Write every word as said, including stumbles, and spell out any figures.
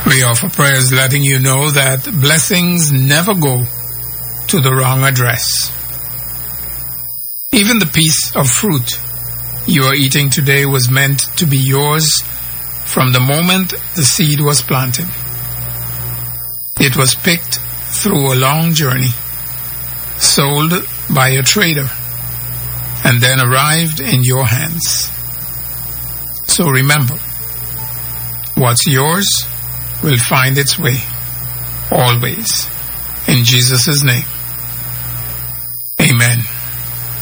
We offer prayers letting you know that blessings never go to the wrong address. Even the piece of fruit you are eating today was meant to be yours from the moment the seed was planted. It was picked through a long journey, sold by a trader, and then arrived in your hands. So remember, what's yours will find its way, always. In Jesus' name, amen.